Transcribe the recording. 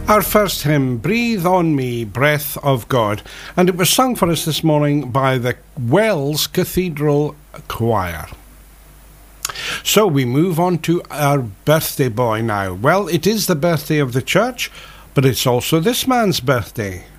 Our first hymn, Breathe on Me, Breath of God, and it was sung for us this morning by the Wells Cathedral Choir. So we move on to our birthday boy now. Well, it is the birthday of the church, but it's also this man's birthday.